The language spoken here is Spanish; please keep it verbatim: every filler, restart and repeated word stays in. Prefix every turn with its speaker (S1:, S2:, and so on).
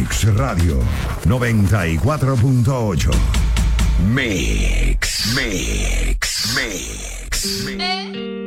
S1: Mix Radio noventa y cuatro punto ocho. Mix, Mix, Mix, Mix.